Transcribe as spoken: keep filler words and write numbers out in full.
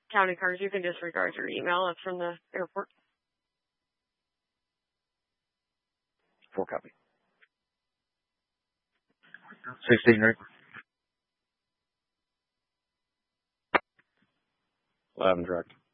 county cars, you can disregard your email. It's from the airport. Four copy. Sixteen, right? Eleven, direct.